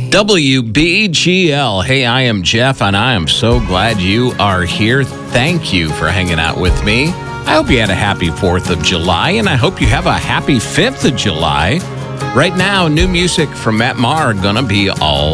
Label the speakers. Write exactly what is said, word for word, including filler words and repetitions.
Speaker 1: W B G L. Hey, I am Jeff, and I am so glad you are here. Thank you for hanging out with me. I hope you had a happy fourth of July, and I hope you have a happy fifth of July. Right now, new music from Matt Maher, gonna be all